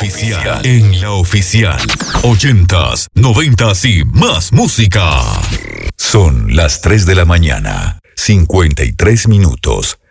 oficial. En la oficial. 80s, 90s y más música. Son las 3 de la mañana. 53 minutos.